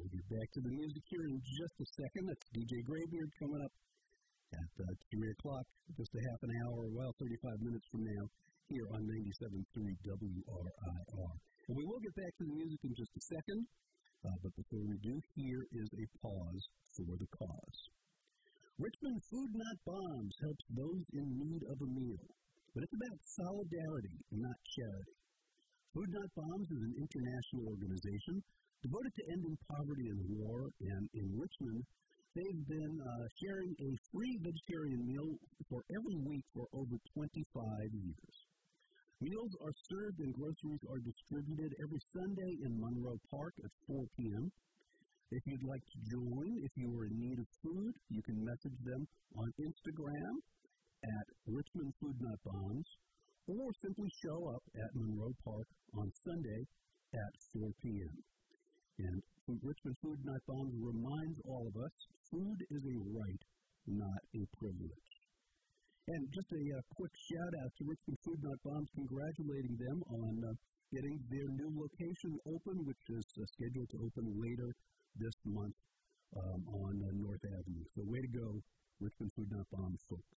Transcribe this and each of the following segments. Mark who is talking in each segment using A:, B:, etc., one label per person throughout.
A: We'll get back to the music here in just a second. That's DJ Graybeard coming up at 3 o'clock, just a half an hour, 35 minutes from now, here on 97.3 WRIR. And we will get back to the music in just a second, but before we do, here is a pause for the cause. Richmond Food Not Bombs helps those in need of a meal, but it's about solidarity, not charity. Food Not Bombs is an international organization devoted to ending poverty and war, and in Richmond, they've been sharing a free vegetarian meal for every week for over 25 years. Meals are served and groceries are distributed every Sunday in Monroe Park at 4 p.m. If you'd like to join, if you are in need of food, you can message them on Instagram at Richmond Food Not Bombs, or simply show up at Monroe Park on Sunday at 4 p.m. And Richmond Food Not Bombs reminds all of us, food is a right, not a privilege. And just a quick shout-out to Richmond Food Not Bombs, congratulating them on getting their new location open, which is scheduled to open later this month on North Avenue. So way to go, Richmond Food Not Bombs folks.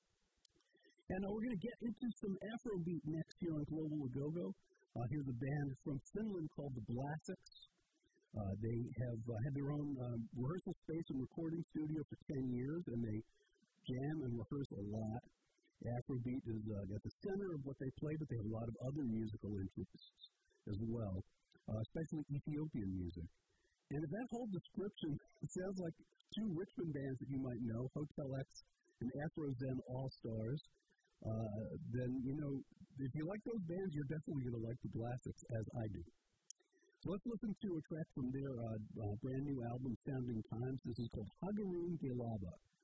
A: And we're going to get into some Afrobeat next here on Global A Go-Go. Here's a band from Finland called the Blasics. They have had their own rehearsal space and recording studio for 10 years, and they jam and rehearse a lot. Afrobeat is at the center of what they play, but they have a lot of other musical interests as well, especially Ethiopian music. And if that whole description sounds like two Richmond bands that you might know, Hotel X and Afro Zen All-Stars, then, if you like those bands, you're definitely going to like the Blasics, as I do. So let's listen to a track from their brand new album, Sounding Times. This is called Hagaroon Gelaba.